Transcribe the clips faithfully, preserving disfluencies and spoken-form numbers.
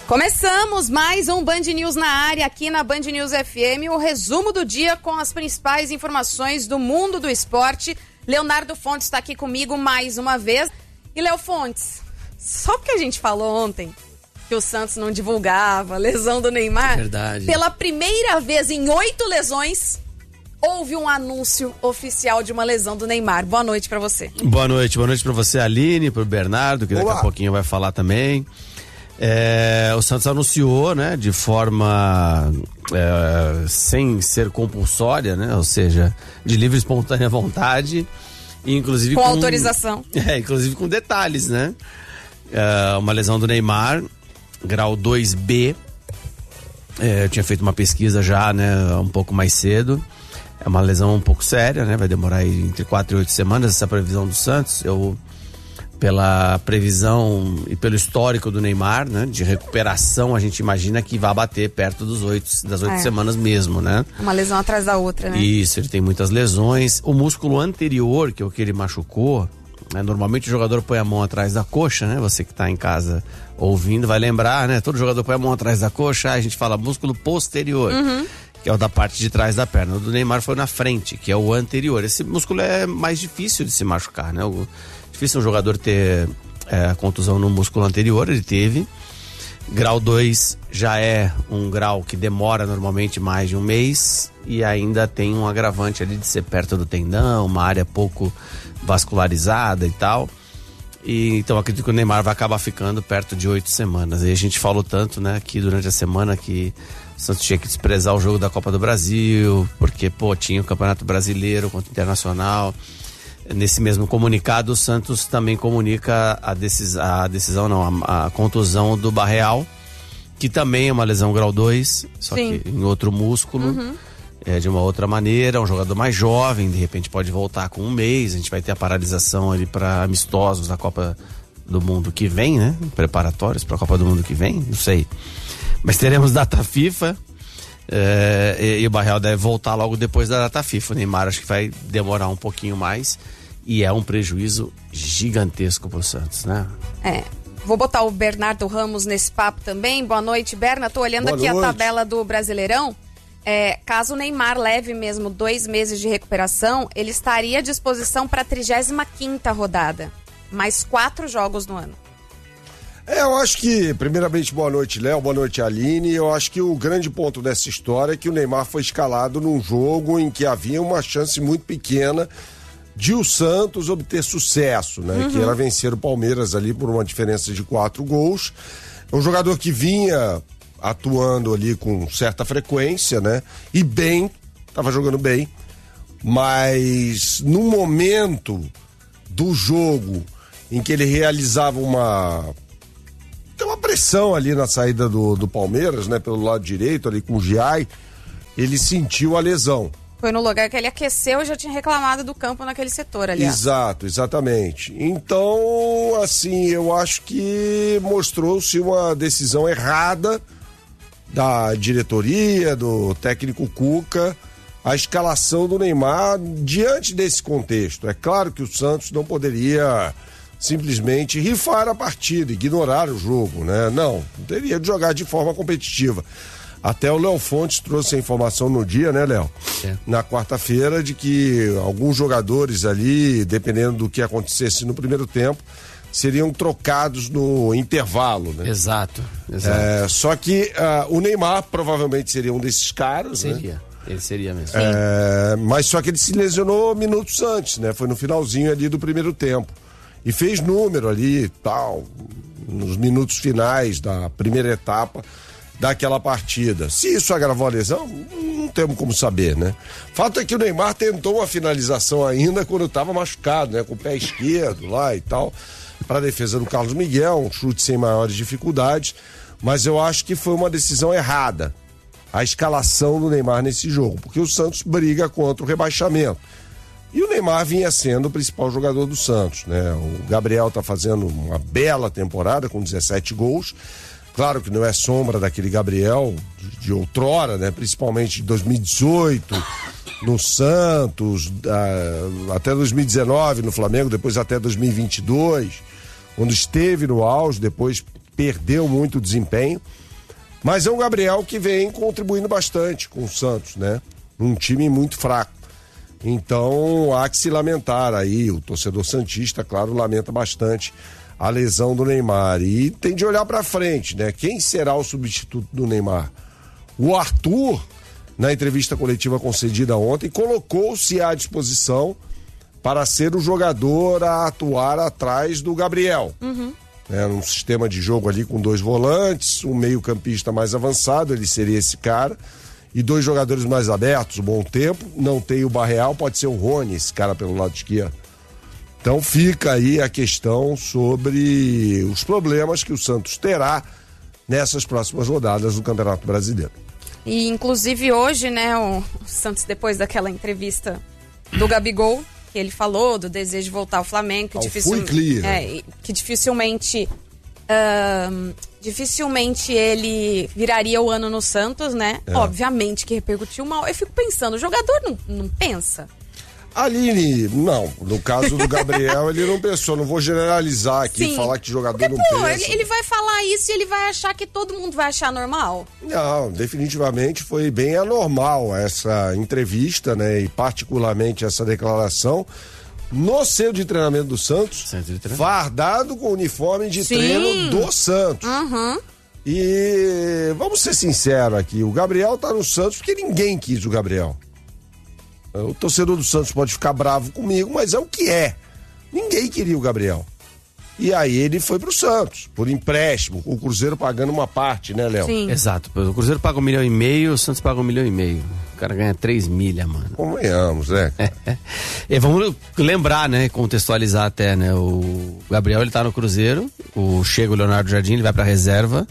Começamos mais um Band News na área, aqui na Band News F M, o resumo do dia com as principais informações do mundo do esporte. Leonardo Fontes está aqui comigo mais uma vez. E, Léo Fontes, só porque a gente falou ontem que o Santos não divulgava a lesão do Neymar, verdade. Pela primeira vez em oito lesões, houve um anúncio oficial de uma lesão do Neymar. Boa noite pra você. Boa noite, boa noite pra você, Aline, pro Bernardo, que daqui Olá. a pouquinho vai falar também. É, o Santos anunciou, né, de forma é, sem ser compulsória, né, ou seja, de livre e espontânea vontade, e inclusive com, com autorização. É, inclusive com detalhes, né? É, uma lesão do Neymar, grau dois B. É, eu tinha feito uma pesquisa já, né, um pouco mais cedo. É uma lesão um pouco séria, né? Vai demorar aí entre quatro e oito semanas essa previsão do Santos. Eu, pela previsão e pelo histórico do Neymar, né? De recuperação, a gente imagina que vai bater perto dos oito, das oito é. semanas mesmo, né? Uma lesão atrás da outra, né? Isso, ele tem muitas lesões. O músculo anterior, que é o que ele machucou, né? Normalmente o jogador põe a mão atrás da coxa, né? Você que tá em casa ouvindo vai lembrar, né? Todo jogador põe a mão atrás da coxa, aí a gente fala músculo posterior. Uhum. Que é o da parte de trás da perna. O do Neymar foi na frente, que é o anterior. Esse músculo é mais difícil de se machucar, né? O, difícil um jogador ter é, contusão no músculo anterior, ele teve. Grau dois já é um grau que demora normalmente mais de um mês e ainda tem um agravante ali de ser perto do tendão, uma área pouco vascularizada e tal. E, então acredito que o Neymar vai acabar ficando perto de oito semanas. E a gente falou tanto, né, aqui durante a semana que o Santos tinha que desprezar o jogo da Copa do Brasil, porque, pô, tinha o Campeonato Brasileiro contra o Internacional. Nesse mesmo comunicado, o Santos também comunica a, decis, a decisão, não, a, a contusão do Barreal, que também é uma lesão grau dois, só Sim. que em outro músculo, Uhum. é, de uma outra maneira, um jogador mais jovem, de repente pode voltar com um mês, a gente vai ter a paralisação ali para amistosos da Copa do Mundo que vem, né? Preparatórios para a Copa do Mundo que vem, não sei. Mas teremos data FIFA é, e, e o Barreal deve voltar logo depois da data FIFA. O Neymar acho que vai demorar um pouquinho mais e é um prejuízo gigantesco pro Santos, né? É. Vou botar o Bernardo Ramos nesse papo também. Boa noite, Berna. Tô olhando Boa aqui noite. a tabela do Brasileirão. É, caso o Neymar leve mesmo dois meses de recuperação, ele estaria à disposição para a trigésima quinta rodada. Mais quatro jogos no ano. É, eu acho que, primeiramente, boa noite, Léo, boa noite, Aline. Eu acho que o grande ponto dessa história é que o Neymar foi escalado num jogo em que havia uma chance muito pequena de o Santos obter sucesso, né? Uhum. Que era vencer o Palmeiras ali por uma diferença de quatro gols. É um jogador que vinha atuando ali com certa frequência, né? E bem, tava jogando bem, mas no momento do jogo em que ele realizava uma tem uma pressão ali na saída do, do Palmeiras, né? Pelo lado direito ali com o Giai, ele sentiu a lesão. Foi no lugar que ele aqueceu e já tinha reclamado do campo naquele setor, aliás. Exato, exatamente. Então, assim, eu acho que mostrou-se uma decisão errada da diretoria, do técnico Cuca, a escalação do Neymar diante desse contexto. É claro que o Santos não poderia simplesmente rifar a partida, ignorar o jogo, né? Não, teria de jogar de forma competitiva. Até o Léo Fontes trouxe a informação no dia, né, Léo? É. Na quarta-feira, de que alguns jogadores ali, dependendo do que acontecesse no primeiro tempo, seriam trocados no intervalo, né? Exato, exato. É, só que uh, o Neymar provavelmente seria um desses caras, seria. né? Ele seria mesmo. É, mas só que ele se lesionou minutos antes, né? Foi no finalzinho ali do primeiro tempo. E fez número ali, tal, nos minutos finais da primeira etapa daquela partida. Se isso agravou a lesão, não temos como saber, né? Fato é que o Neymar tentou uma finalização ainda quando estava machucado, né? Com o pé esquerdo lá e tal, para a defesa do Carlos Miguel, um chute sem maiores dificuldades, mas eu acho que foi uma decisão errada a escalação do Neymar nesse jogo, porque o Santos briga contra o rebaixamento. E o Neymar vinha sendo o principal jogador do Santos, né? O Gabriel tá fazendo uma bela temporada com dezessete gols. Claro que não é sombra daquele Gabriel de, de outrora, né? Principalmente de dois mil e dezoito no Santos, uh, até dois mil e dezenove no Flamengo, depois até dois mil e vinte e dois, quando esteve no auge, depois perdeu muito desempenho, mas é um Gabriel que vem contribuindo bastante com o Santos, né? Um time muito fraco. Então há que se lamentar aí, o torcedor santista, claro, lamenta bastante a lesão do Neymar. E tem de olhar pra frente, né? Quem será o substituto do Neymar? O Arthur, na entrevista coletiva concedida ontem, colocou-se à disposição para ser o jogador a atuar atrás do Gabriel. Uhum. É, um sistema de jogo ali com dois volantes, um meio-campista mais avançado, ele seria esse cara, e dois jogadores mais abertos, bom tempo. Não tem o Barreal, pode ser o Rony, esse cara pelo lado esquerdo. Então fica aí a questão sobre os problemas que o Santos terá nessas próximas rodadas do Campeonato Brasileiro. E inclusive hoje, né, o Santos, depois daquela entrevista do Gabigol, que ele falou do desejo de voltar ao Flamengo, que, ao dificil... clear, é, que dificilmente uh, dificilmente ele viraria o ano no Santos, né? É. Obviamente que repercutiu mal. Eu fico pensando, o jogador não, não pensa? Aline, não, no caso do Gabriel ele não pensou, não vou generalizar aqui, Sim. falar que jogador Porque, não pô, pensa. ele, ele vai falar isso e ele vai achar que todo mundo vai achar normal? Não, definitivamente foi bem anormal essa entrevista, né, e particularmente essa declaração no centro de treinamento do Santos, treinamento. fardado com o uniforme de Sim. treino do Santos. Uhum. E vamos ser sinceros aqui, o Gabriel tá no Santos porque ninguém quis o Gabriel. O torcedor do Santos pode ficar bravo comigo, mas é o que é. Ninguém queria o Gabriel. E aí ele foi pro Santos, por empréstimo, o Cruzeiro pagando uma parte, né, Léo? Sim. Exato. O Cruzeiro paga um milhão e meio, o Santos paga um milhão e meio. O cara ganha três milha, mano. Convenhamos, né? É. E vamos lembrar, né, contextualizar até, né, o Gabriel, ele tá no Cruzeiro, o chega o Leonardo Jardim, ele vai pra reserva,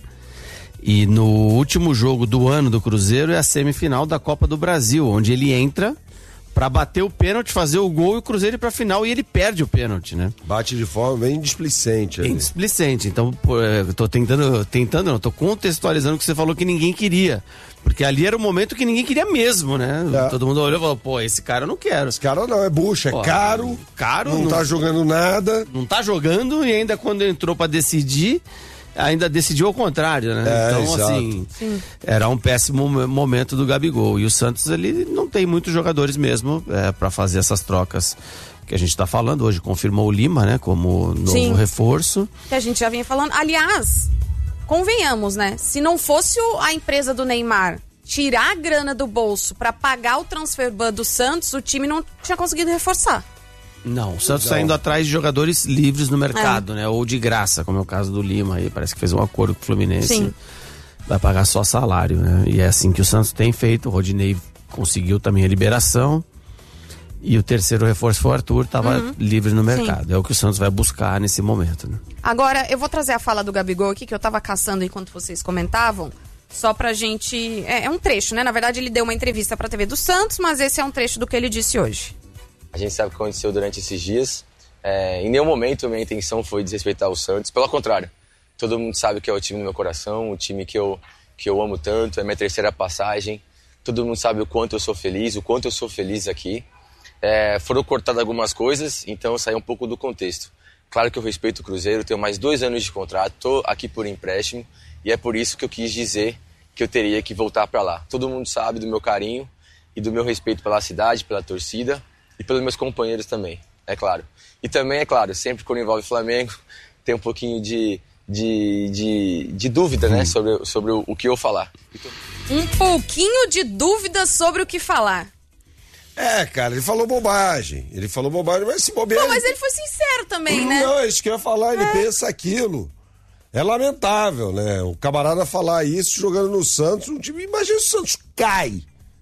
e no último jogo do ano do Cruzeiro é a semifinal da Copa do Brasil, onde ele entra pra bater o pênalti, fazer o gol e o Cruzeiro ir pra final, e ele perde o pênalti, né? Bate de forma bem displicente. Bem displicente. Então, pô, eu tô tentando, tentando não, tô contextualizando o que você falou que ninguém queria. Porque ali era o momento que ninguém queria mesmo, né? É. Todo mundo olhou e falou, pô, esse cara eu não quero. Esse cara não, é bucha, é Pô, caro, caro, não, não tá jogando nada. Não tá jogando, e ainda quando entrou pra decidir, ainda decidiu ao contrário, né? É, então, exato. assim, era um péssimo momento do Gabigol. E o Santos, ele não tem muitos jogadores mesmo é, para fazer essas trocas que a gente tá falando. Hoje confirmou o Lima, né? Como novo Sim. reforço. Que a gente já vinha falando. Aliás, convenhamos, né? Se não fosse o, a empresa do Neymar tirar a grana do bolso pra pagar o transfer ban do Santos, o time não tinha conseguido reforçar. Não, o Santos Não. tá indo atrás de jogadores livres no mercado, é. né? Ou de graça, como é o caso do Lima aí. Parece que fez um acordo com o Fluminense. Sim. Vai pagar só salário, né? E é assim que o Santos tem feito. O Rodinei conseguiu também a liberação. E o terceiro reforço foi o Arthur, tava Uhum. livre no mercado. Sim. É o que o Santos vai buscar nesse momento, né? Agora, eu vou trazer a fala do Gabigol aqui, que eu tava caçando enquanto vocês comentavam. Só pra gente... É, é um trecho, né? Na verdade, ele deu uma entrevista pra T V do Santos, mas esse é um trecho do que ele disse hoje. A gente sabe o que aconteceu durante esses dias. É, em nenhum momento minha intenção foi desrespeitar o Santos. Pelo contrário, todo mundo sabe que é o time do meu coração, o time que eu, que eu amo tanto, é minha terceira passagem. Todo mundo sabe o quanto eu sou feliz, o quanto eu sou feliz aqui. É, foram cortadas algumas coisas, então eu saí um pouco do contexto. Claro que eu respeito o Cruzeiro, tenho mais dois anos de contrato, estou aqui por empréstimo, e é por isso que eu quis dizer que eu teria que voltar para lá. Todo mundo sabe do meu carinho e do meu respeito pela cidade, pela torcida, e pelos meus companheiros também, é claro. E também, é claro, sempre quando envolve Flamengo, tem um pouquinho de, de, de, de dúvida, né, sobre, sobre o, o que eu falar. Um pouquinho de dúvida sobre o que falar. É, cara, ele falou bobagem. Ele falou bobagem, mas se bobear... Não, mas ele foi sincero também, né? Não, é isso que eu ia falar, ele é. pensa aquilo. É lamentável, né? O camarada falar isso jogando no Santos, um time... Imagina se o Santos cai.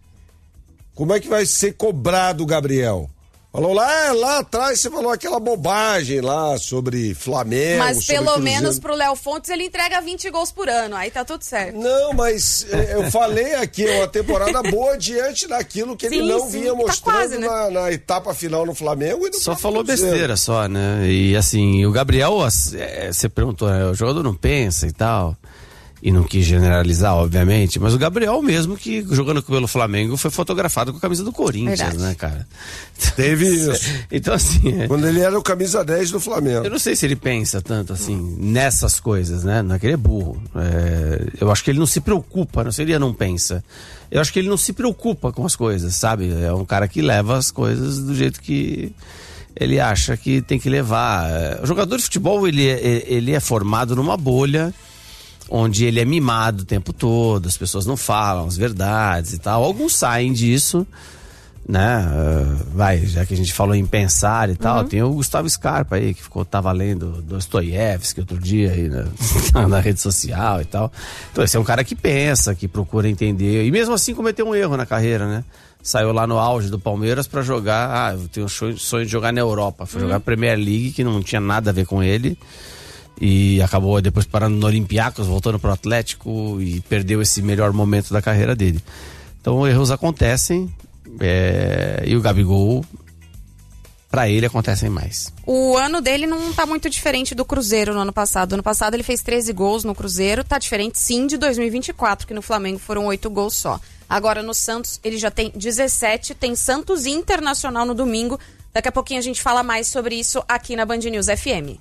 Como é que vai ser cobrado o Gabriel? Falou lá, lá atrás você falou aquela bobagem lá sobre Flamengo. Mas sobre pelo Cruzeiro. menos pro Léo Fontes ele entrega vinte gols por ano, aí tá tudo certo. Não, mas é, eu falei aqui, é uma temporada boa diante daquilo que sim, ele não sim, vinha mostrando tá quase, né? na, na etapa final no Flamengo. E no só falou Cruzeiro. besteira só, né? E assim, o Gabriel, é, você perguntou, né, o jogador não pensa e tal. e não quis generalizar, obviamente, mas o Gabriel mesmo, que jogando pelo Flamengo, foi fotografado com a camisa do Corinthians, Verdade. né, cara? Teve isso. Então, assim... É... Quando ele era o camisa dez do Flamengo. Eu não sei se ele pensa tanto, assim, nessas coisas, né? Não é que ele é burro. É... Eu acho que ele não se preocupa, não seria não pensa. Eu acho que ele não se preocupa com as coisas, sabe? É um cara que leva as coisas do jeito que ele acha que tem que levar. O jogador de futebol, ele é, ele é formado numa bolha onde ele é mimado o tempo todo, as pessoas não falam as verdades e tal. Alguns saem disso, né? Uh, vai, já que a gente falou em pensar e tal, uhum. tem o Gustavo Scarpa aí, que ficou, tava lendo Dostoiévski outro dia aí na, na rede social e tal. Então esse é um cara que pensa, que procura entender, e mesmo assim cometeu um erro na carreira, né? Saiu lá no auge do Palmeiras pra jogar, ah, eu tenho um sonho de jogar na Europa, foi uhum. jogar a Premier League, que não tinha nada a ver com ele. E acabou depois parando no Olympiacos, voltando pro Atlético e perdeu esse melhor momento da carreira dele. Então erros acontecem, é, e o Gabigol, pra ele, acontecem mais. O ano dele não tá muito diferente do Cruzeiro no ano passado. No passado ele fez treze gols no Cruzeiro, tá diferente sim de dois mil e vinte e quatro, que no Flamengo foram oito gols só. Agora no Santos ele já tem dezessete, tem Santos Internacional no domingo. Daqui a pouquinho a gente fala mais sobre isso aqui na Band News F M.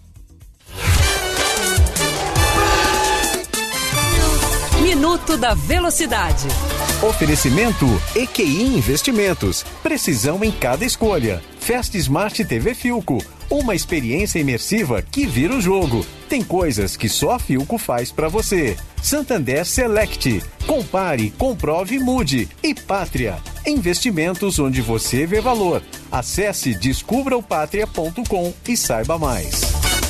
Minuto da Velocidade. Oferecimento E Q I Investimentos. Precisão em cada escolha. Fast Smart T V Filco. Uma experiência imersiva que vira o jogo. Tem coisas que só a Filco faz pra você. Santander Select. Compare, comprove, mude. E Pátria. Investimentos onde você vê valor. Acesse descubra o pátria ponto com e saiba mais.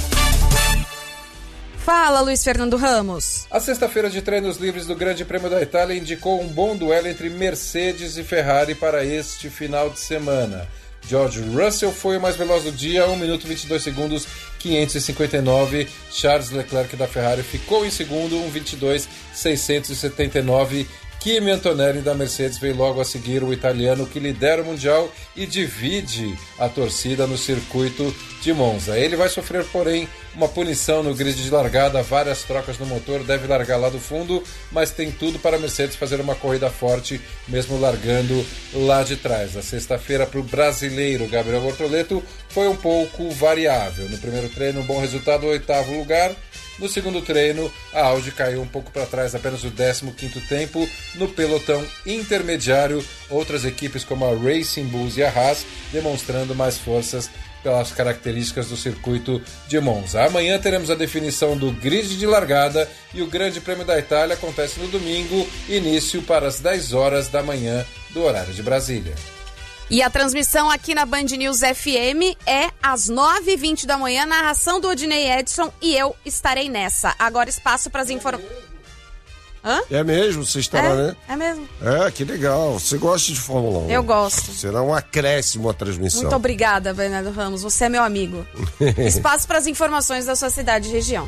Fala, Luiz Fernando Ramos. A sexta-feira de treinos livres do Grande Prêmio da Itália indicou um bom duelo entre Mercedes e Ferrari para este final de semana. George Russell foi o mais veloz do dia, um minuto e vinte e dois segundos, quinhentos e cinquenta e nove. Charles Leclerc da Ferrari ficou em segundo, um vinte e dois, seiscentos e setenta e nove. Kimi Antonelli da Mercedes veio logo a seguir, o italiano que lidera o Mundial e divide a torcida no circuito de Monza. Ele vai sofrer, porém, uma punição no grid de largada, várias trocas no motor, deve largar lá do fundo, mas tem tudo para a Mercedes fazer uma corrida forte, mesmo largando lá de trás. A sexta-feira para o brasileiro Gabriel Bortoleto foi um pouco variável. No primeiro treino, um bom resultado, oitavo lugar. No segundo treino, a Audi caiu um pouco para trás, apenas o décimo quinto tempo. No pelotão intermediário, outras equipes como a Racing Bulls e a Haas demonstrando mais forças pelas características do circuito de Monza. Amanhã teremos a definição do grid de largada e o Grande Prêmio da Itália acontece no domingo, início para as dez horas da manhã do horário de Brasília. E a transmissão aqui na Band News F M é às nove e vinte da manhã, narração do Odinei Edson, e eu estarei nessa. Agora espaço para as informações. Hã? É mesmo? Você estará, é, né? É mesmo. É, que legal. Você gosta de Fórmula um? Eu gosto. Será um acréscimo à transmissão. Muito obrigada, Bernardo Ramos. Você é meu amigo. Espaço para as informações da sua cidade e região.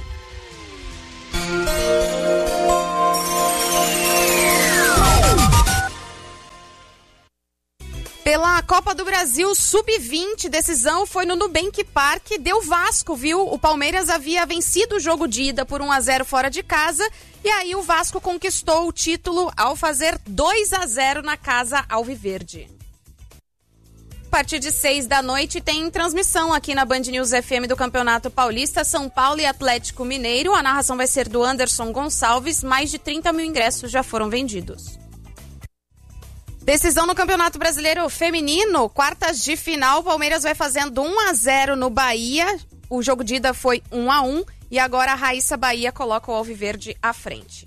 Pela Copa do Brasil sub vinte, decisão foi no Nubank Park, deu Vasco, viu? O Palmeiras havia vencido o jogo de ida por um a zero fora de casa, e aí o Vasco conquistou o título ao fazer dois a zero na casa alviverde. A partir de seis da noite tem transmissão aqui na Band News F M do Campeonato Paulista, São Paulo e Atlético Mineiro. A narração vai ser do Anderson Gonçalves, mais de trinta mil ingressos já foram vendidos. Decisão no Campeonato Brasileiro Feminino, quartas de final, Palmeiras vai fazendo um a zero no Bahia, o jogo de ida foi um a um e agora a Raíssa Bahia coloca o Alviverde à frente.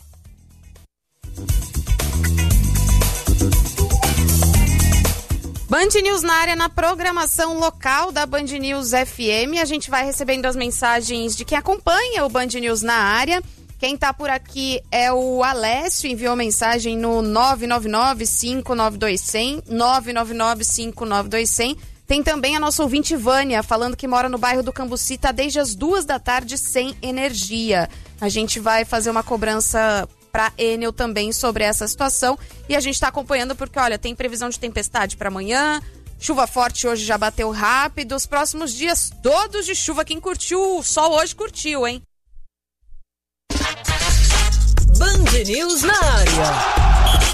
Band News na área, na programação local da Band News F M, a gente vai recebendo as mensagens de quem acompanha o Band News na área. Quem tá por aqui é o Alessio, enviou mensagem no nove nove nove, cinco nove dois, zero zero, nove nove nove, cinco nove dois, zero zero. Tem também a nossa ouvinte Vânia, falando que mora no bairro do Cambuci, tá desde as duas da tarde sem energia. A gente vai fazer uma cobrança para Enel também sobre essa situação e a gente tá acompanhando porque, olha, tem previsão de tempestade para amanhã, chuva forte hoje já bateu rápido, os próximos dias todos de chuva. Quem curtiu o sol hoje curtiu, hein? Band News na área.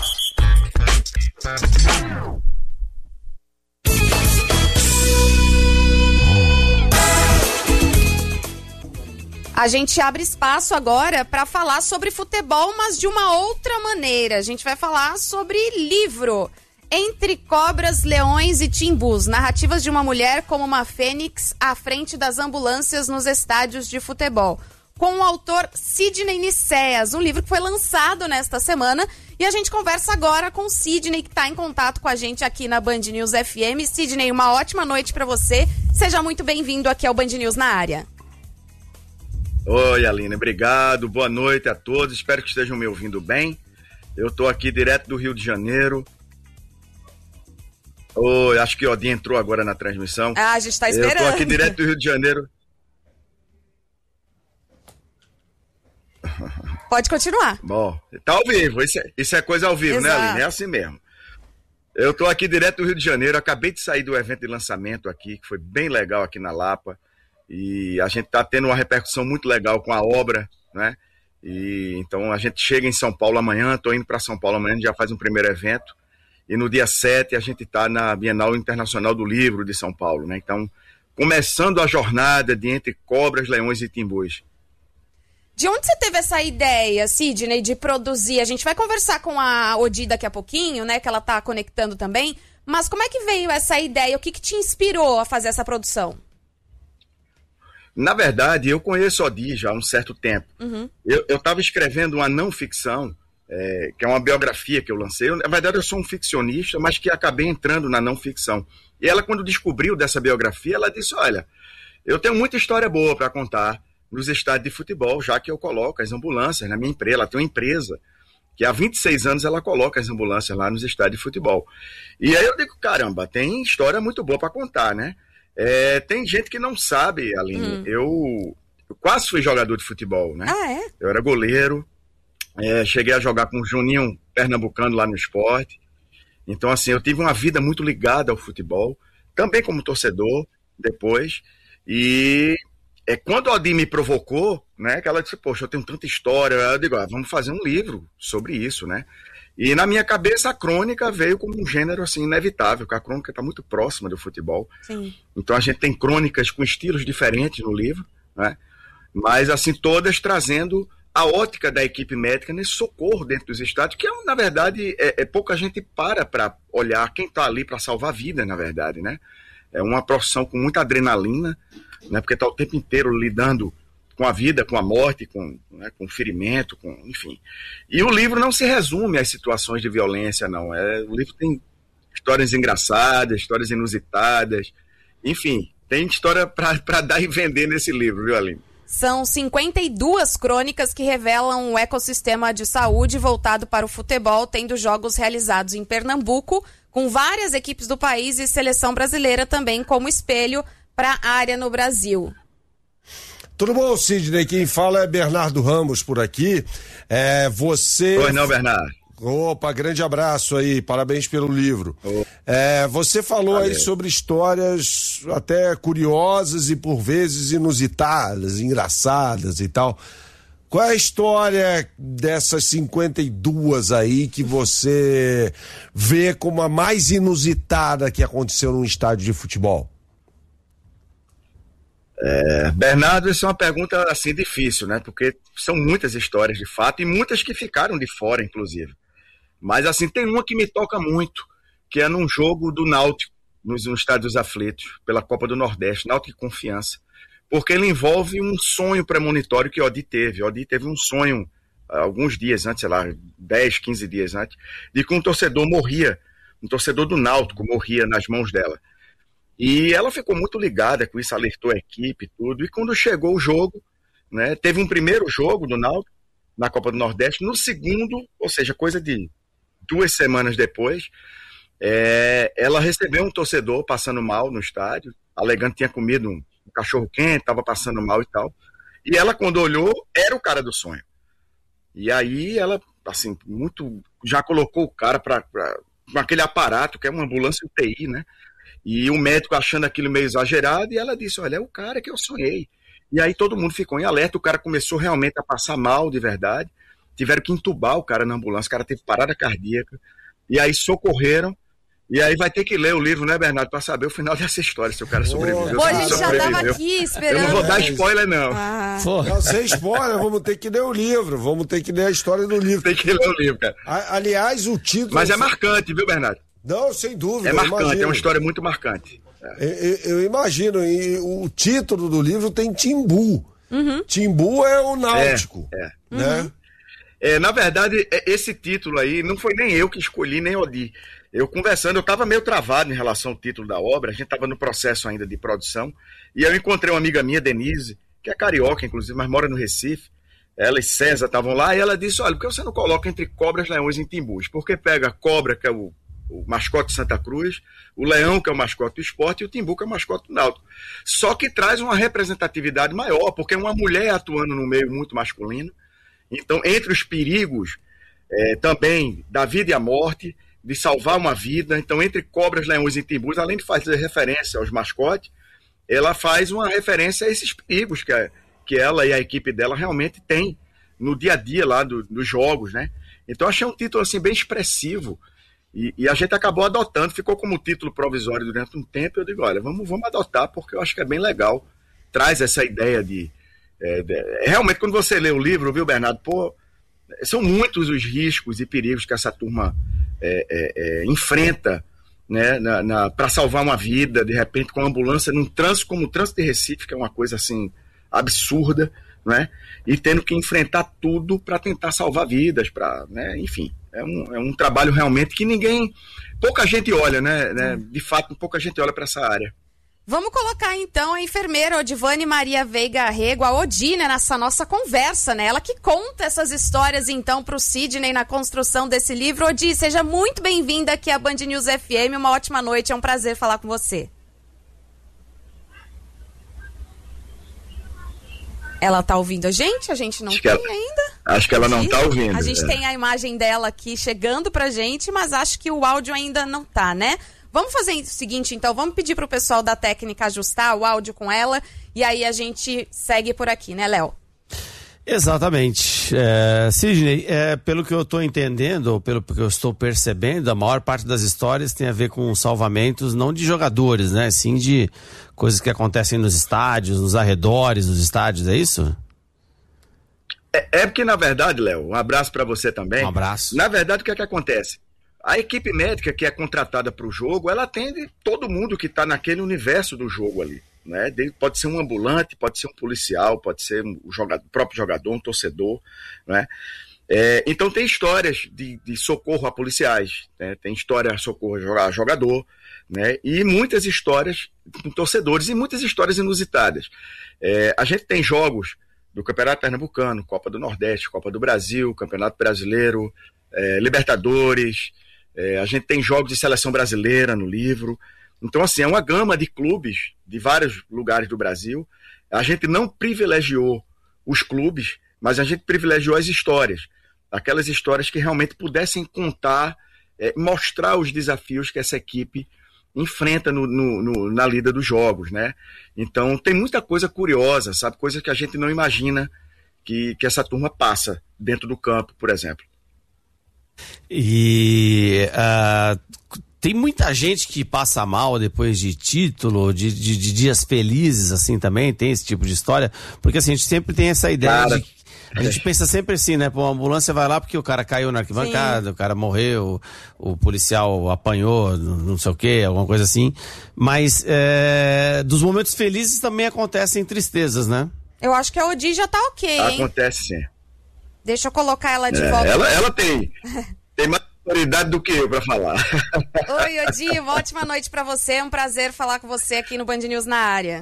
A gente abre espaço agora para falar sobre futebol, mas de uma outra maneira. A gente vai falar sobre livro. Entre Cobras, Leões e Timbus, narrativas de uma mulher como uma fênix à frente das ambulâncias nos estádios de futebol. Com o autor Sidney Nicéas, um livro que foi lançado nesta semana. E a gente conversa agora com o Sidney, que está em contato com a gente aqui na Band News F M. Sidney, uma ótima noite para você. Seja muito bem-vindo aqui ao Band News na área. Oi, Aline, obrigado, boa noite a todos, espero que estejam me ouvindo bem. Eu estou aqui direto do Rio de Janeiro. Oi, acho que o Odin entrou agora na transmissão. Ah, a gente está esperando. Eu estou aqui direto do Rio de Janeiro. Pode continuar. Bom, tá ao vivo, isso é, isso é coisa ao vivo, Exato. Né, Aline? É assim mesmo. Eu estou aqui direto do Rio de Janeiro, acabei de sair do evento de lançamento aqui, que foi bem legal aqui na Lapa. E a gente está tendo uma repercussão muito legal com a obra, né? E então a gente chega em São Paulo amanhã, estou indo para São Paulo amanhã, já faz um primeiro evento. E no dia sete a gente está na Bienal Internacional do Livro de São Paulo, né? Então, começando a jornada de Entre Cobras, Leões e Timbus. De onde você teve essa ideia, Sidney, de produzir? A gente vai conversar com a Odi daqui a pouquinho, né? Que ela está conectando também. Mas como é que veio essa ideia? O que, que te inspirou a fazer essa produção? Na verdade, eu conheço a Odi já há um certo tempo. Uhum. Eu estava escrevendo uma não ficção, é, que é uma biografia que eu lancei. Eu, na verdade, eu sou um ficcionista, mas que acabei entrando na não ficção. E ela, quando descobriu dessa biografia, ela disse, olha, eu tenho muita história boa para contar nos estádios de futebol, já que eu coloco as ambulâncias na minha empresa. Ela tem uma empresa que há vinte e seis anos ela coloca as ambulâncias lá nos estádios de futebol. E aí eu digo, caramba, tem história muito boa para contar, né? É, tem gente que não sabe, Aline, hum. eu, eu quase fui jogador de futebol, né? Ah, é? Eu era goleiro, é, cheguei a jogar com o Juninho Pernambucano lá no esporte. Então, assim, eu tive uma vida muito ligada ao futebol, também como torcedor, depois. E é, quando a Odi me provocou, né, que ela disse, poxa, eu tenho tanta história, eu digo, ah, vamos fazer um livro sobre isso, né? E na minha cabeça a crônica veio como um gênero assim inevitável, porque a crônica está muito próxima do futebol. Sim. Então a gente tem crônicas com estilos diferentes no livro, né? Mas assim todas trazendo a ótica da equipe médica nesse socorro dentro dos estádios, que é, na verdade é, é pouca gente para para olhar quem está ali para salvar vidas, na verdade, né? É uma profissão com muita adrenalina, né? Porque está o tempo inteiro lidando com a vida, com a morte, com, né, com o ferimento, com, enfim. E o livro não se resume às situações de violência, não. É, o livro tem histórias engraçadas, histórias inusitadas, enfim, tem história para dar e vender nesse livro, viu, Aline? São cinquenta e duas crônicas que revelam um ecossistema de saúde voltado para o futebol, tendo jogos realizados em Pernambuco, com várias equipes do país e seleção brasileira também como espelho para a área no Brasil. Tudo bom, Sidney? Quem fala é Bernardo Ramos por aqui. É, você... Oi, não, Bernardo. Opa, grande abraço aí, parabéns pelo livro. Oh. É, você falou Valeu. aí sobre histórias até curiosas e por vezes inusitadas, engraçadas e tal. Qual é a história dessas cinquenta e duas aí que você vê como a mais inusitada que aconteceu num estádio de futebol? É, Bernardo, essa é uma pergunta assim difícil, né? Porque são muitas histórias de fato e muitas que ficaram de fora, inclusive. Mas assim, tem uma que me toca muito, que é num jogo do Náutico, nos, no Estádio dos Aflitos, pela Copa do Nordeste, Náutico e Confiança. Porque ele envolve um sonho premonitório que o Odi teve. O Odi teve um sonho alguns dias antes, sei lá, dez, quinze dias antes, de que um torcedor morria, um torcedor do Náutico morria nas mãos dela. E ela ficou muito ligada com isso, alertou a equipe e tudo. E quando chegou o jogo, né, teve um primeiro jogo do Náutico na Copa do Nordeste. No segundo, ou seja, coisa de duas semanas depois, é, ela recebeu um torcedor passando mal no estádio, alegando que tinha comido um, um cachorro quente, estava passando mal e tal. E ela, quando olhou, era o cara do sonho. E aí ela, assim, muito já colocou o cara para com aquele aparato, que é uma ambulância U T I, né? E o médico achando aquilo meio exagerado, e ela disse, olha, é o cara que eu sonhei. E aí todo mundo ficou em alerta, o cara começou realmente a passar mal de verdade, tiveram que entubar o cara na ambulância, o cara teve parada cardíaca, e aí socorreram. E aí vai ter que ler o livro, né, Bernardo, para saber o final dessa história, se o cara sobreviveu. Pô, a gente já tava aqui esperando. Eu não vou dar spoiler, não. Ah. Não, sem spoiler, vamos ter que ler o livro, vamos ter que ler a história do livro. Tem que ler o livro, cara. A, aliás, o título... Mas é marcante, viu, Bernardo? Não, sem dúvida. É marcante, é uma história muito marcante. É. Eu, eu imagino, e o título do livro tem Timbu. Uhum. Timbu é o náutico, é, é. né? Uhum. É, na verdade, esse título aí não foi nem eu que escolhi, nem Odi. Eu conversando, eu estava meio travado em relação ao título da obra, a gente estava no processo ainda de produção, e eu encontrei uma amiga minha, Denise, que é carioca, inclusive, mas mora no Recife. Ela e César estavam lá, e ela disse, olha, por que você não coloca entre cobras, leões e timbus? Porque pega a cobra, que é o, o mascote de Santa Cruz, o leão, que é o mascote do esporte, e o timbu, que é o mascote do náutico. Só que traz uma representatividade maior, porque é uma mulher atuando no meio muito masculino. Então, entre os perigos é, também da vida e a morte, de salvar uma vida, então entre cobras, leões e timbus, além de fazer referência aos mascotes, ela faz uma referência a esses perigos que, a, que ela e a equipe dela realmente têm no dia a dia lá do, dos jogos, né? Então achei um título assim bem expressivo e, e a gente acabou adotando, ficou como título provisório durante um tempo. Eu digo, olha, vamos, vamos adotar porque eu acho que é bem legal, traz essa ideia de, é, de realmente quando você lê o livro, viu, Bernardo, pô, são muitos os riscos e perigos que essa turma É, é, é, enfrenta, né, na, na, para salvar uma vida, de repente com a ambulância num trânsito como o trânsito de Recife, que é uma coisa assim absurda, né, e tendo que enfrentar tudo para tentar salvar vidas, para, né, enfim, é um, é um trabalho realmente que ninguém, pouca gente olha, né, né, de fato pouca gente olha para essa área. Vamos colocar então a enfermeira Odivane Maria Veiga Rego, a Odi, né, nessa nossa conversa, né? Ela que conta essas histórias então pro Sidney na construção desse livro. Odi, seja muito bem-vinda aqui à Band News F M, uma ótima noite, é um prazer falar com você. Ela tá ouvindo a gente? A gente não acho tem ela, ainda? Acho que ela não tá ouvindo. A gente é. tem a imagem dela aqui chegando pra gente, mas acho que o áudio ainda não tá, né? Vamos fazer o seguinte, então, vamos pedir pro pessoal da técnica ajustar o áudio com ela e aí a gente segue por aqui, né, Léo? Exatamente. É, Sidney, é, pelo que eu estou entendendo, ou pelo que eu estou percebendo, a maior parte das histórias tem a ver com salvamentos, não de jogadores, né? Sim de coisas que acontecem nos estádios, nos arredores dos estádios, é isso? É, é porque, na verdade, Léo, um abraço para você também. Um abraço. Na verdade, o que é que acontece? A equipe médica que é contratada para o jogo, ela atende todo mundo que está naquele universo do jogo ali, né? Pode ser um ambulante, pode ser um policial, pode ser um jogador, o próprio jogador, um torcedor, né? É, então tem histórias de, de socorro a policiais, né? Tem história de socorro a jogador, né? E muitas histórias com torcedores e muitas histórias inusitadas. É, a gente tem jogos do Campeonato Pernambucano, Copa do Nordeste, Copa do Brasil, Campeonato Brasileiro, é, Libertadores. É, a gente tem jogos de seleção brasileira no livro. Então, assim, é uma gama de clubes de vários lugares do Brasil. A gente não privilegiou os clubes, mas a gente privilegiou as histórias. Aquelas histórias que realmente pudessem contar, é, mostrar os desafios que essa equipe enfrenta no, no, no, na lida dos jogos, né? Então, tem muita coisa curiosa, sabe? Coisa que a gente não imagina que, que essa turma passa dentro do campo, por exemplo. E uh, tem muita gente que passa mal depois de título, de, de, de dias felizes, assim, também, tem esse tipo de história, porque assim, a gente sempre tem essa ideia Cara. de, a gente pensa sempre assim, né, pô, a ambulância vai lá porque o cara caiu na arquibancada, Sim. o cara morreu, o, o policial apanhou, não sei o que, alguma coisa assim, mas é, dos momentos felizes também acontecem tristezas, né? Eu acho que a Odi já tá ok, hein? Acontece sim. Deixa eu colocar ela de é, volta. Ela, ela tem, tem mais autoridade do que eu pra falar. Oi, Odi, uma ótima noite pra você. É um prazer falar com você aqui no Band News na área.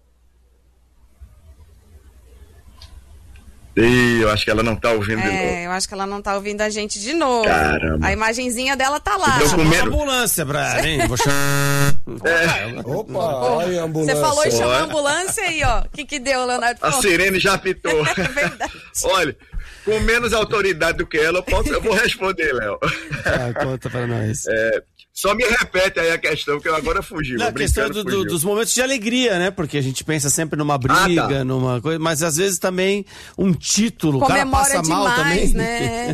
Ih, eu acho que ela não tá ouvindo é, de novo. É, eu acho que ela não tá ouvindo a gente de novo. Caramba. A imagenzinha dela tá lá. Vou chamar a ambulância pra ela, hein? Vou chamar... É. Opa, olha a ambulância. Você falou em chamar a ambulância aí, ó. O que que deu, Leonardo? A sirene já apitou. É verdade. Olha, com menos autoridade do que ela, eu, posso, eu vou responder, Léo. Ah, conta pra nós. É, Só me repete aí a questão, que eu agora fugi. Não, a questão do, do, dos momentos de alegria, né? Porque a gente pensa sempre numa briga, ah, tá. numa coisa, mas às vezes também um título, o cara passa mal demais, também. Né?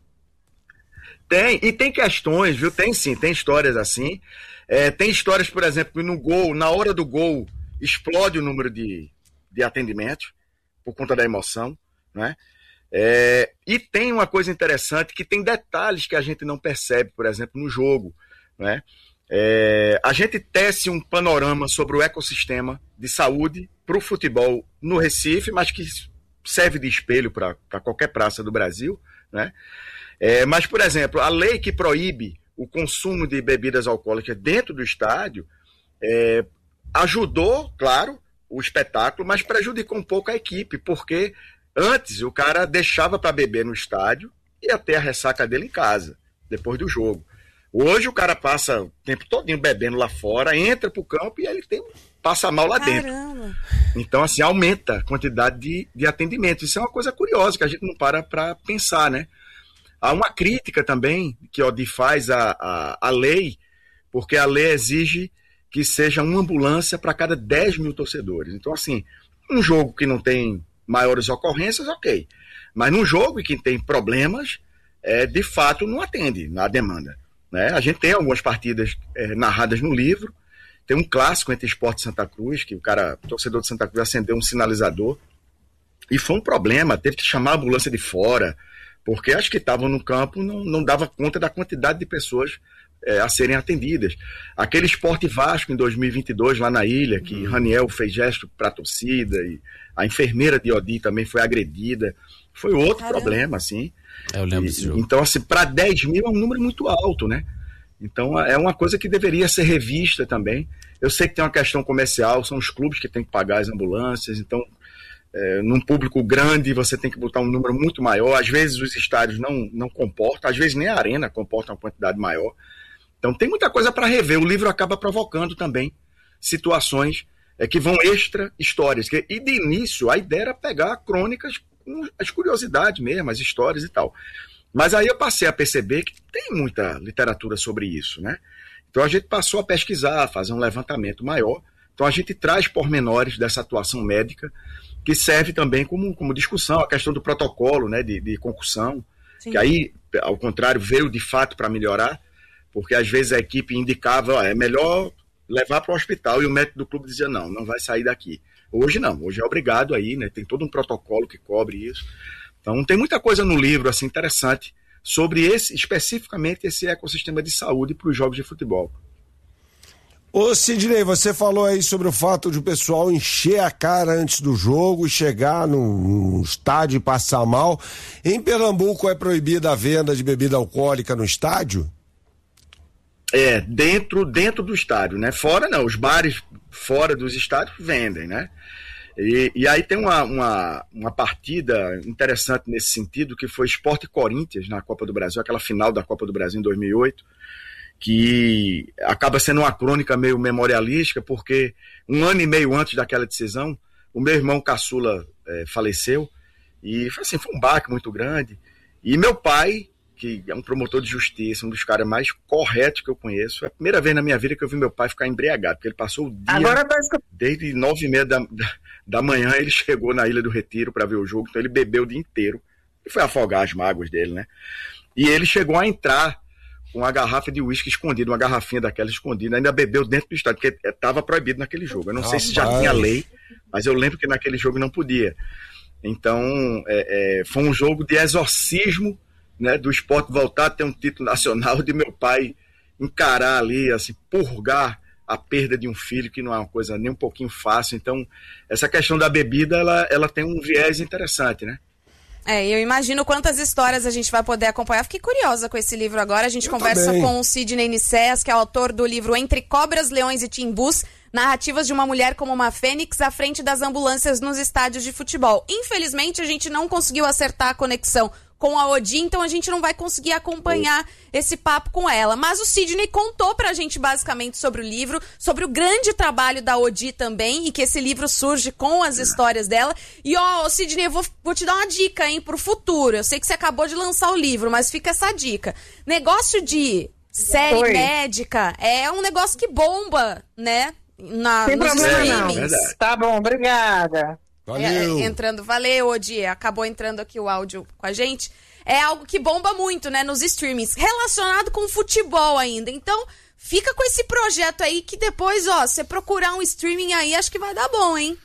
Tem, e tem questões, viu? Tem sim, tem histórias assim. É, tem histórias, por exemplo, que no gol, na hora do gol, explode o número de, de atendimentos por conta da emoção, né? É, e tem uma coisa interessante, que tem detalhes que a gente não percebe, por exemplo, no jogo, né? É, a gente tece um panorama sobre o ecossistema de saúde para o futebol no Recife, mas que serve de espelho para qualquer praça do Brasil, né? É, mas, por exemplo, a lei que proíbe o consumo de bebidas alcoólicas dentro do estádio é, ajudou, claro, o espetáculo, mas prejudicou um pouco a equipe, porque antes o cara deixava para beber no estádio e ia ter a ressaca dele em casa, depois do jogo. Hoje o cara passa o tempo todinho bebendo lá fora, entra pro campo e ele tem, passa mal lá Caramba. dentro. Então, assim, aumenta a quantidade de, de atendimentos. Isso é uma coisa curiosa que a gente não para para pensar, né? Há uma crítica também que o Odi faz à, à, à lei, porque a lei exige que seja uma ambulância para cada dez mil torcedores. Então, assim, um jogo que não tem maiores ocorrências, ok. Mas num jogo que tem problemas, é, de fato não atende na demanda, né? A gente tem algumas partidas é, narradas no livro. Tem um clássico entre Sport e Santa Cruz, que o cara, o torcedor de Santa Cruz, acendeu um sinalizador e foi um problema, teve que chamar a ambulância de fora, porque as que estavam no campo não, não dava conta da quantidade de pessoas é, a serem atendidas. Aquele Sport Vasco em dois mil e vinte e dois, lá na ilha, que uhum. Raniel fez gesto para a torcida, e a enfermeira de Odi também foi agredida, foi outro Caramba. problema, assim. Eu lembro desse jogo. Então, assim, para dez mil é um número muito alto, né? Então, é uma coisa que deveria ser revista também. Eu sei que tem uma questão comercial, são os clubes que têm que pagar as ambulâncias, então, é, num público grande, você tem que botar um número muito maior. Às vezes, os estádios não, não comportam, às vezes nem a arena comporta uma quantidade maior. Então, tem muita coisa para rever. O livro acaba provocando também situações é, que vão extra histórias. Que, e, de início, a ideia era pegar crônicas com as curiosidades mesmo, as histórias e tal. Mas aí eu passei a perceber que tem muita literatura sobre isso, né? Então a gente passou a pesquisar, fazer um levantamento maior. Então a gente traz pormenores dessa atuação médica, que serve também como, como discussão, a questão do protocolo, né, de, de concussão, Sim. que aí, ao contrário, veio de fato para melhorar, porque às vezes a equipe indicava, ó, é melhor levar para o hospital, e o médico do clube dizia, não, não vai sair daqui. Hoje não, hoje é obrigado aí, né? Tem todo um protocolo que cobre isso. Então tem muita coisa no livro assim, interessante sobre esse, especificamente esse ecossistema de saúde para os jogos de futebol. Ô Sidney, você falou aí sobre o fato de o pessoal encher a cara antes do jogo e chegar num, num estádio e passar mal. Em Pernambuco é proibida a venda de bebida alcoólica no estádio? É, dentro, dentro do estádio, né? Fora não, os bares fora dos estádios vendem, né? E, e aí tem uma, uma, uma partida interessante nesse sentido, que foi Sport e Corinthians na Copa do Brasil, aquela final da Copa do Brasil em dois mil e oito, que acaba sendo uma crônica meio memorialística, porque um ano e meio antes daquela decisão, o meu irmão caçula é, faleceu, e assim, foi um baque muito grande, e meu pai, que é um promotor de justiça, um dos caras mais corretos que eu conheço. É a primeira vez na minha vida que eu vi meu pai ficar embriagado, porque ele passou o dia, Agora tá... desde nove e meia da, da, da manhã, ele chegou na Ilha do Retiro para ver o jogo, então ele bebeu o dia inteiro, e foi afogar as mágoas dele, né? E ele chegou a entrar com uma garrafa de uísque escondida, uma garrafinha daquela escondida, ainda bebeu dentro do estádio, porque estava proibido naquele jogo. Eu não ah, sei se já tinha lei, mas eu lembro que naquele jogo não podia. Então, é, é, foi um jogo de exorcismo, né, do Sport voltar a ter um título nacional, de meu pai encarar ali, assim, purgar a perda de um filho, que não é uma coisa nem um pouquinho fácil. Então, essa questão da bebida, ela, ela tem um viés interessante, né? É, eu imagino quantas histórias a gente vai poder acompanhar. Fiquei curiosa com esse livro agora. A gente eu conversa também. com o Sidney Nicéas, que é o autor do livro Entre Cobras, Leões e Timbus, narrativas de uma mulher como uma fênix à frente das ambulâncias nos estádios de futebol. Infelizmente, a gente não conseguiu acertar a conexão com a Odi, então a gente não vai conseguir acompanhar esse papo com ela. Mas o Sidney contou pra gente basicamente sobre o livro, sobre o grande trabalho da Odi também, e que esse livro surge com as histórias dela. E ó, Sidney, eu vou, vou te dar uma dica, hein, pro futuro. Eu sei que você acabou de lançar o livro, mas fica essa dica. Negócio de série Oi. médica, é um negócio que bomba, né? Na, Sem nos problema não. streamings. Tá bom, obrigada. Valeu. É, entrando, valeu, Odi, acabou entrando aqui o áudio com a gente. É algo que bomba muito, né, nos streamings, relacionado com futebol ainda. Então, fica com esse projeto aí que depois, ó, você procurar um streaming aí, acho que vai dar bom, hein?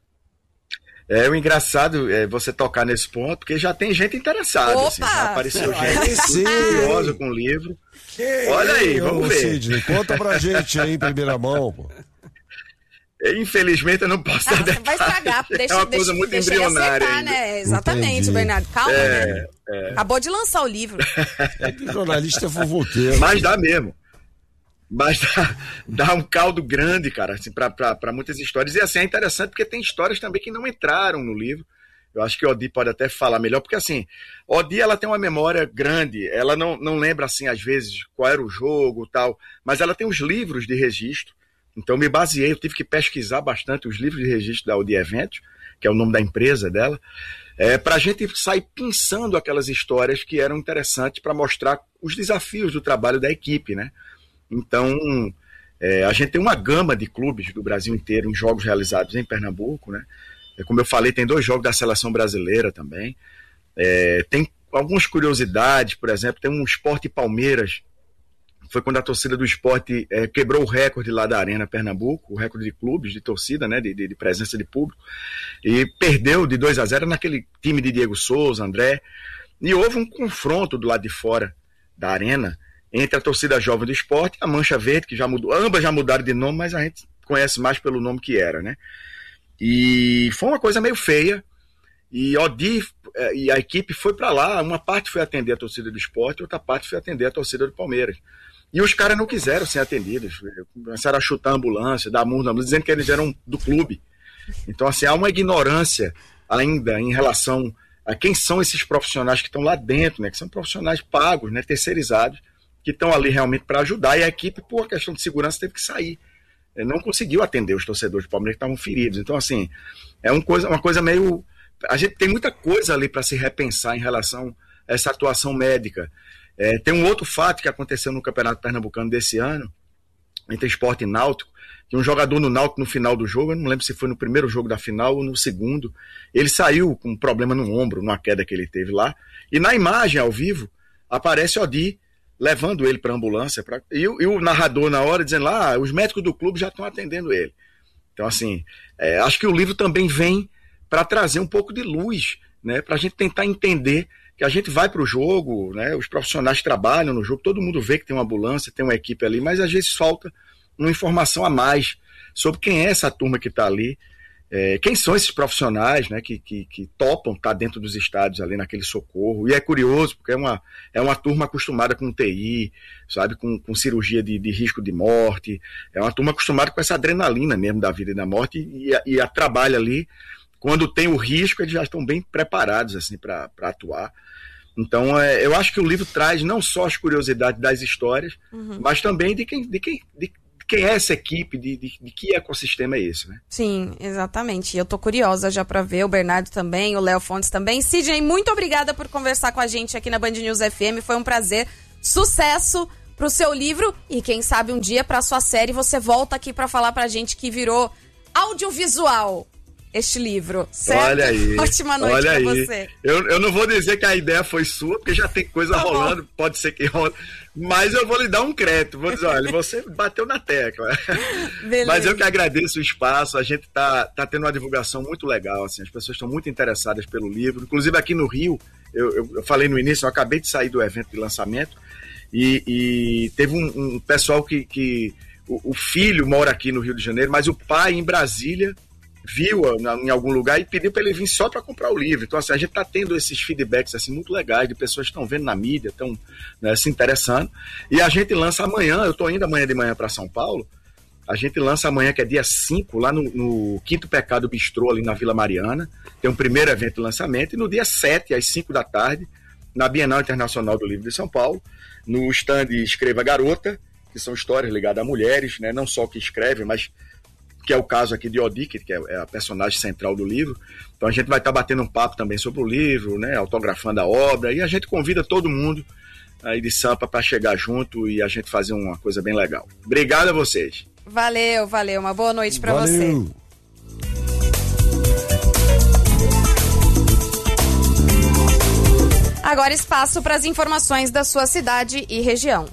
É, o engraçado é você tocar nesse ponto, porque já tem gente interessada. Opa! Assim, já apareceu Aí gente sim. curiosa com o livro. Olha aí, vamos Ô, ver. Sidney, conta pra gente aí em primeira mão, pô. Infelizmente eu não posso Ah, dar você vai detalhes. estragar, deixa, É uma deixa, coisa muito deixa ele embrionária acertar, ainda. né? Exatamente, Entendi. Bernardo. Calma, É, né? Acabou de lançar o livro. É que jornalista é fofoqueiro. Mas dá mesmo. Mas dá, dá um caldo grande, cara, assim, para muitas histórias. E assim, é interessante porque tem histórias também que não entraram no livro. Eu acho que a Odi pode até falar melhor, porque assim, a Odi ela tem uma memória grande, ela não, não lembra assim, às vezes, qual era o jogo e tal, mas ela tem os livros de registro. Então me baseei, eu tive que pesquisar bastante os livros de registro da Odi Eventos, que é o nome da empresa dela, é, para a gente sair pensando aquelas histórias que eram interessantes para mostrar os desafios do trabalho da equipe, né? Então, é, a gente tem uma gama de clubes do Brasil inteiro em jogos realizados em Pernambuco, né? Como eu falei, tem dois jogos da seleção brasileira também. É, tem algumas curiosidades, por exemplo, tem um Sport Palmeiras, foi quando a torcida do Sport é, quebrou o recorde lá da Arena Pernambuco, o recorde de clubes, de torcida, né, de, de, de presença de público, e perdeu de dois a zero naquele time de Diego Souza, André, e houve um confronto do lado de fora da Arena entre a torcida jovem do Sport e a Mancha Verde, que já mudou, ambas já mudaram de nome, mas a gente conhece mais pelo nome que era, né? E foi uma coisa meio feia, e Odi e a equipe foi para lá, uma parte foi atender a torcida do Sport, outra parte foi atender a torcida do Palmeiras. E os caras não quiseram ser atendidos, começaram a chutar a ambulância, dar murro na ambulância, dizendo que eles eram do clube. Então, assim, há uma ignorância ainda em relação a quem são esses profissionais que estão lá dentro, né, que são profissionais pagos, né, terceirizados, que estão ali realmente para ajudar, e a equipe, por questão de segurança, teve que sair. Não conseguiu atender os torcedores do Palmeiras que estavam feridos. Então, assim, é uma coisa, uma coisa meio... A gente tem muita coisa ali para se repensar em relação a essa atuação médica. É, tem um outro fato que aconteceu no Campeonato Pernambucano desse ano, entre Sport e Náutico, que um jogador no Náutico no final do jogo, eu não lembro se foi no primeiro jogo da final ou no segundo, ele saiu com um problema no ombro, numa queda que ele teve lá, e na imagem ao vivo aparece Odi levando ele para a ambulância, pra, e, e o narrador na hora dizendo lá, ah, os médicos do clube já estão atendendo ele. Então, assim, é, acho que o livro também vem para trazer um pouco de luz, né, para a gente tentar entender que a gente vai para o jogo, né, os profissionais trabalham no jogo, todo mundo vê que tem uma ambulância, tem uma equipe ali, mas às vezes falta uma informação a mais sobre quem é essa turma que está ali, é, quem são esses profissionais, né, que, que, que topam estar tá dentro dos estádios ali naquele socorro. E é curioso, porque é uma, é uma turma acostumada com T I, sabe, com, com cirurgia de, de risco de morte, é uma turma acostumada com essa adrenalina mesmo da vida e da morte, e, e, e a trabalha ali, quando tem o risco, eles já estão bem preparados assim, para atuar. Então, é, eu acho que o livro traz não só as curiosidades das histórias, uhum. mas também de quem, de quem, de quem é essa equipe, de, de, de que ecossistema é esse, né? Sim, exatamente. Eu tô curiosa já para ver, o Bernardo também, o Léo Fontes também. Sidney, muito obrigada por conversar com a gente aqui na Band News F M, foi um prazer. Sucesso pro seu livro e quem sabe um dia pra sua série você volta aqui para falar pra gente que virou audiovisual este livro, certo? Olha aí. Ótima noite olha pra aí. você. Eu, eu não vou dizer que a ideia foi sua, porque já tem coisa tá rolando, bom. Pode ser que role, mas eu vou lhe dar um crédito, vou dizer, olha, você bateu na tecla. Beleza. Mas eu que agradeço o espaço, a gente tá, tá tendo uma divulgação muito legal, assim, as pessoas estão muito interessadas pelo livro, inclusive aqui no Rio, eu, eu, eu falei no início, eu acabei de sair do evento de lançamento, e, e teve um, um pessoal que, que o, o filho mora aqui no Rio de Janeiro, mas o pai em Brasília viu em algum lugar e pediu para ele vir só para comprar o livro. Então, assim, a gente está tendo esses feedbacks assim, muito legais de pessoas que estão vendo na mídia, estão, né, se interessando. E a gente lança amanhã, eu estou indo amanhã de manhã para São Paulo, a gente lança amanhã, que é dia cinco, lá no, no Quinto Pecado Bistrô, ali na Vila Mariana. Tem um primeiro evento de lançamento. E no dia sete, às cinco da tarde, na Bienal Internacional do Livro de São Paulo, no stand Escreva Garota, que são histórias ligadas a mulheres, né, não só que escrevem, mas que é o caso aqui de Odi, que é a personagem central do livro. Então a gente vai estar batendo um papo também sobre o livro, né, autografando a obra, e a gente convida todo mundo aí de Sampa para chegar junto e a gente fazer uma coisa bem legal. Obrigado a vocês. Valeu, valeu. Uma boa noite para você. Agora espaço para as informações da sua cidade e região.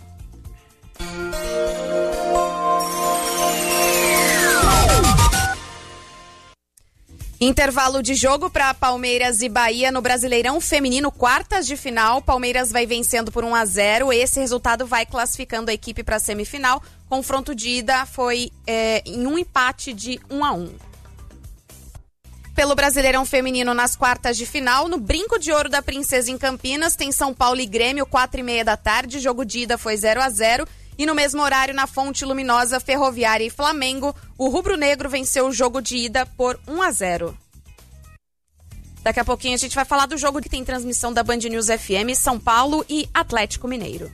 Intervalo de jogo para Palmeiras e Bahia no Brasileirão Feminino, quartas de final. Palmeiras vai vencendo por um a zero. Esse resultado vai classificando a equipe para a semifinal. Confronto de ida foi é, em um empate de um a um. Pelo Brasileirão Feminino nas quartas de final, no Brinco de Ouro da Princesa em Campinas, tem São Paulo e Grêmio, quatro e meia da tarde. Jogo de ida foi zero a zero. E no mesmo horário, na Fonte Luminosa, Ferroviária e Flamengo, o rubro-negro venceu o jogo de ida por um a zero. Daqui a pouquinho a gente vai falar do jogo que tem transmissão da Band News F M, São Paulo e Atlético Mineiro.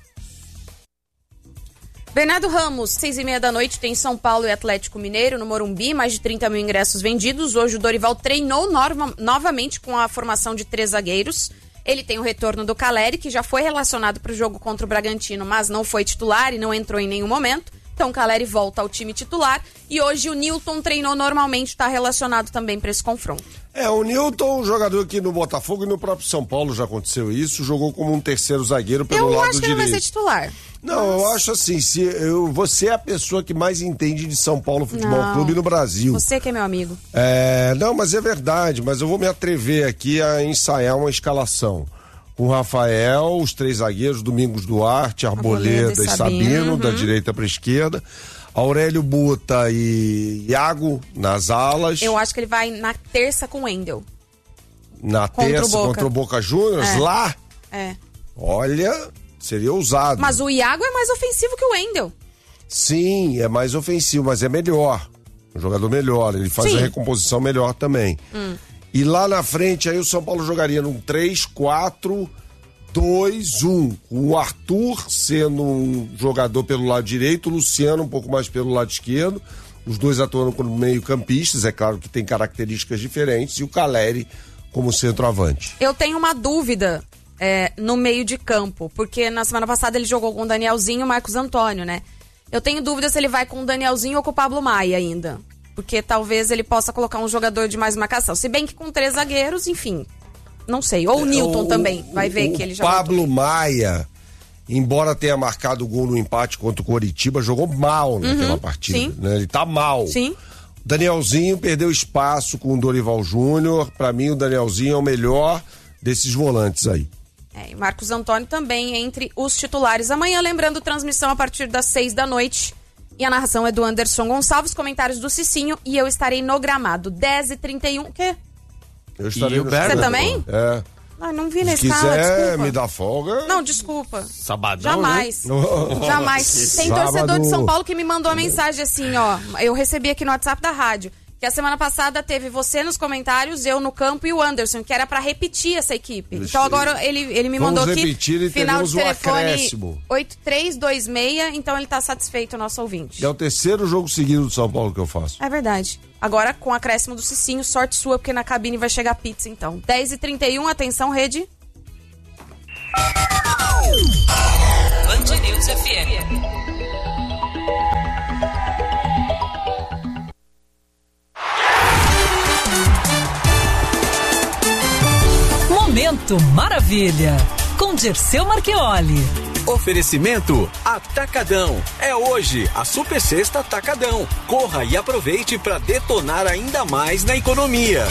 Bernardo Ramos, seis e meia da noite, tem São Paulo e Atlético Mineiro no Morumbi, mais de trinta mil ingressos vendidos. Hoje o Dorival treinou norma, novamente com a formação de três zagueiros. Ele tem o retorno do Caleri, que já foi relacionado para o jogo contra o Bragantino, mas não foi titular e não entrou em nenhum momento. Então o Caleri volta ao time titular. E hoje o Nilton treinou normalmente, está relacionado também para esse confronto. É, o Nilton, jogador aqui no Botafogo e no próprio São Paulo já aconteceu isso, jogou como um terceiro zagueiro pelo eu lado acho que direito. ele vai ser titular. Não, mas... eu acho assim, se eu, você é a pessoa que mais entende de São Paulo Futebol não, Clube no Brasil. Você que é meu amigo. É, não, mas é verdade, mas eu vou me atrever aqui a ensaiar uma escalação. Com o Rafael, os três zagueiros, Domingos Duarte, Arboleda, Arboleda e Sabino, Sabino uhum. da direita para a esquerda. Aurélio Buta e Iago nas alas. Eu acho que ele vai na terça com o Wendel. Na contra terça o contra o Boca Juniors? É. Lá? É. Olha, seria ousado. Mas o Iago é mais ofensivo que o Wendel. Sim, é mais ofensivo, mas é melhor. Um jogador melhor, ele faz Sim. a recomposição melhor também. Hum. E lá na frente, aí o São Paulo jogaria num três, quatro, dois, um. Com o Arthur sendo um jogador pelo lado direito, o Luciano um pouco mais pelo lado esquerdo. Os dois atuando como meio-campistas, é claro que tem características diferentes. E o Caleri como centroavante. Eu tenho uma dúvida é, no meio de campo, porque na semana passada ele jogou com o Danielzinho e o Marcos Antônio, né? Eu tenho dúvida se ele vai com o Danielzinho ou com o Pablo Maia ainda. Porque talvez ele possa colocar um jogador de mais marcação. Se bem que com três zagueiros, enfim, não sei. Ou o Nilton o, também, vai ver o que ele já... Pablo voltou. Maia, embora tenha marcado o gol no empate contra o Coritiba, jogou mal naquela uhum, partida. Sim. Né? Ele tá mal. Sim. Danielzinho perdeu espaço com o Dorival Júnior. Pra mim, o Danielzinho é o melhor desses volantes aí. É, e Marcos Antônio também entre os titulares. Amanhã, lembrando, transmissão a partir das seis da noite. E a narração é do Anderson Gonçalves, comentários do Cicinho, e eu estarei no gramado. dez e trinta e um, o quê? Eu estarei no Você também? É. Ah, não vi na Se escala, quiser, desculpa. me dá folga. Não, desculpa. Sabadão, Jamais. Né? Jamais. Tem Sábado... torcedor de São Paulo que me mandou uma mensagem assim, ó. Eu recebi aqui no WhatsApp da rádio. Que a semana passada teve você nos comentários, eu no campo e o Anderson, que era pra repetir essa equipe. Então agora ele, ele me Vamos mandou aqui, repetir e final de telefone um oito três dois seis, então ele tá satisfeito, o nosso ouvinte. É o terceiro jogo seguido do São Paulo que eu faço. É verdade. Agora com o acréscimo do Cicinho, sorte sua, porque na cabine vai chegar pizza então. dez e trinta e um, atenção, rede. Band News F M. Momento Maravilha, com Dirceu Marchioli. Oferecimento Atacadão. É hoje a Super Sexta Atacadão. Corra e aproveite para detonar ainda mais na economia.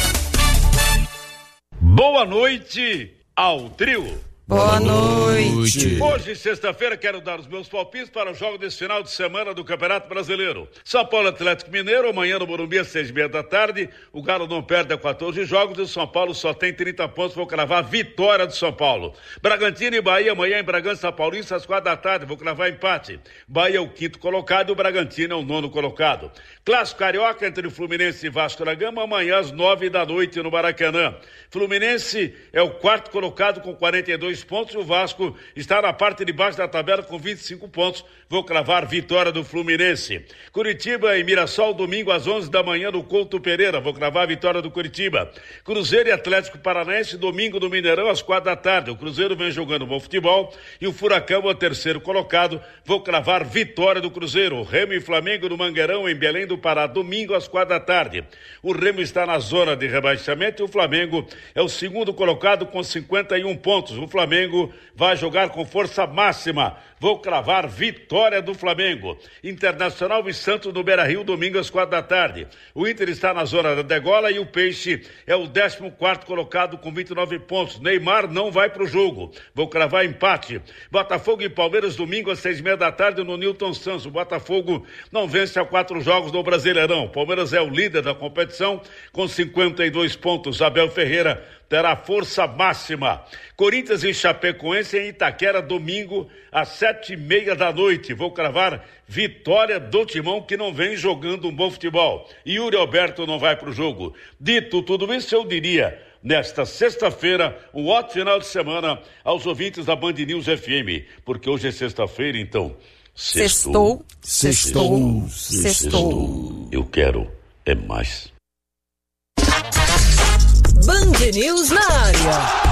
Boa noite ao trio. Boa noite. Hoje, sexta-feira, quero dar os meus palpites para o jogo desse final de semana do Campeonato Brasileiro. São Paulo Atlético Mineiro, amanhã no Morumbi às seis e meia da tarde. O Galo não perde a quatorze jogos e o São Paulo só tem trinta pontos. Vou cravar a vitória do São Paulo. Bragantino e Bahia, amanhã em Bragança Paulista às quatro da tarde. Vou cravar empate. Bahia é o quinto colocado e o Bragantino é o nono colocado. Clássico Carioca entre o Fluminense e Vasco da Gama, amanhã às nove da noite no Maracanã. Fluminense é o quarto colocado com quarenta e dois dois pontos e o Vasco está na parte de baixo da tabela com vinte e cinco pontos. Vou cravar vitória do Fluminense. Curitiba e Mirassol, domingo às onze da manhã no Couto Pereira. Vou cravar a vitória do Curitiba. Cruzeiro e Atlético Paranaense, domingo no Mineirão às quatro da tarde. O Cruzeiro vem jogando bom futebol e o Furacão é o terceiro colocado. Vou cravar vitória do Cruzeiro. Remo e Flamengo no Mangueirão, em Belém do Pará, domingo às quatro da tarde. O Remo está na zona de rebaixamento e o Flamengo é o segundo colocado com cinquenta e um pontos. O Flamengo vai jogar com força máxima. Vou cravar vitória do Flamengo. Internacional e Santos no Beira-Rio, domingo às quatro da tarde. O Inter está na zona da degola e o Peixe é o décimo quarto colocado com vinte e nove pontos. Neymar não vai para o jogo. Vou cravar empate. Botafogo e Palmeiras, domingo às seis e meia da tarde no Newton Santos. O Botafogo não vence há quatro jogos no Brasileirão. O Palmeiras é o líder da competição com cinquenta e dois pontos. Abel Ferreira terá força máxima. Corinthians e Chapecoense em Itaquera, domingo às sete e meia da noite. Vou cravar vitória do Timão, que não vem jogando um bom futebol. E Yuri Alberto não vai para o jogo. Dito tudo isso, eu diria, nesta sexta-feira, um ótimo final de semana aos ouvintes da Band News F M, porque hoje é sexta-feira, então sextou, sextou, sextou, sextou. Eu quero é mais. Band News na área.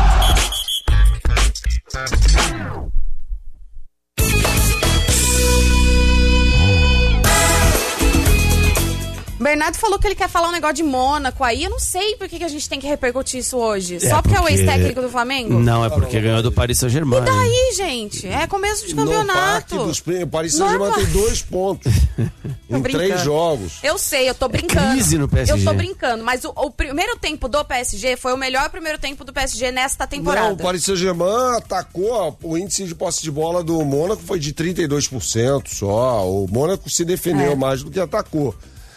Bernardo falou que ele quer falar um negócio de Mônaco aí. Eu não sei por que, que a gente tem que repercutir isso hoje. É Só porque, porque é o ex-técnico do Flamengo? Não, é porque ganhou do Paris Saint-Germain. E daí, gente? É começo de campeonato. No dos, o Paris Saint-Germain tem dois pontos em três jogos. Eu sei, eu tô brincando. Crise no P S G. Eu tô brincando, mas o, o primeiro tempo do P S G foi o melhor primeiro tempo do P S G nesta temporada. Não, o Paris Saint-Germain atacou, o índice de posse de bola do Mônaco foi de trinta e dois por cento só. O Mônaco se defendeu É. mais do que atacou.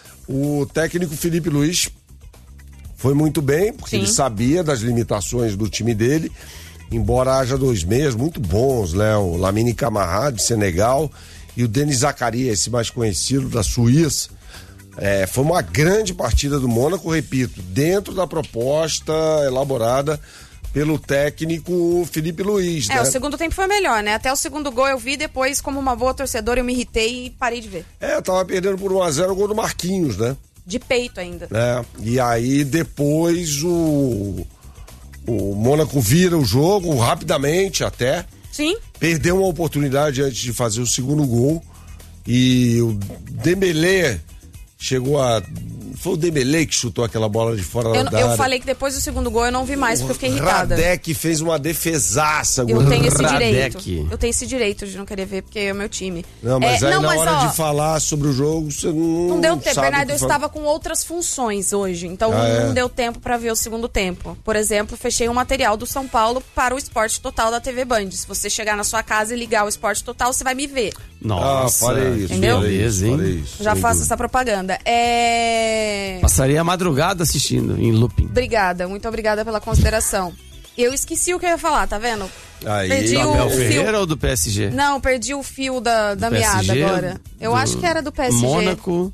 O técnico Felipe Luiz foi muito bem, porque Sim. ele sabia das limitações do time dele, embora haja dois meias muito bons, né? O Lamine Camara, de Senegal, e o Denis Zakaria, esse mais conhecido, da Suíça. É, foi uma grande partida do Mônaco, repito, dentro da proposta elaborada pelo técnico Felipe Luiz, É, né? o segundo tempo foi melhor, né? Até o segundo gol eu vi, depois, como uma boa torcedora, eu me irritei e parei de ver. É, tava perdendo por um a zero o gol do Marquinhos, né? De peito ainda. É, e aí depois o, o Mônaco vira o jogo rapidamente até. Sim. Perdeu uma oportunidade antes de fazer o segundo gol. E o Dembélé chegou a... Foi o Dembélé que chutou aquela bola de fora Eu, da eu área. falei que depois do segundo gol eu não vi mais, porque eu fiquei irritada. Radek fez uma defesaça. Eu goleiro. tenho esse Radek. direito. Eu tenho esse direito de não querer ver, porque é o meu time. Não, mas É, aí não, na mas, hora ó, de falar sobre o jogo, você não Não deu tempo, sabe Bernardo, o eu que falar. estava com outras funções hoje, então Ah, é? não deu tempo para ver o segundo tempo. Por exemplo, fechei um material do São Paulo para o Esporte Total da T V Band. Se você chegar na sua casa e ligar o Esporte Total, você vai me ver. Nossa, Ah, farei isso, Entendeu? farei isso, beleza, hein? farei isso, Já sem faço dúvida. essa propaganda. É... Passaria a madrugada assistindo, em looping. Obrigada, muito obrigada pela consideração. Eu esqueci o que eu ia falar, tá vendo? Aí, Perdi Do o, Abel o Ferreira fio. ou do P S G? Não, perdi o fio da, da Do meada P S G, agora. Eu do acho que era do P S G. Mônaco.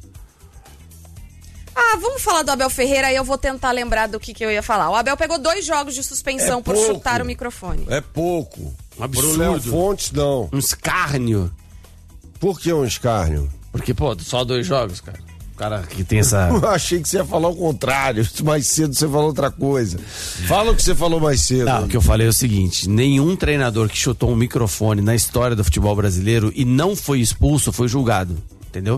Ah, vamos falar do Abel Ferreira, aí eu vou tentar lembrar do que, que eu ia falar. O Abel pegou dois jogos de suspensão É por pouco. chutar o microfone. É pouco. Um absurdo. Pro Léo Fontes, não. Um escárnio. Por que um escárnio? Porque, pô, só dois jogos, cara. O cara que tem essa... Eu achei que você ia falar o contrário. Mais cedo você falou outra coisa. Fala o que você falou mais cedo. Não, o que eu falei é o seguinte: nenhum treinador que chutou um microfone na história do futebol brasileiro e não foi expulso foi julgado, entendeu?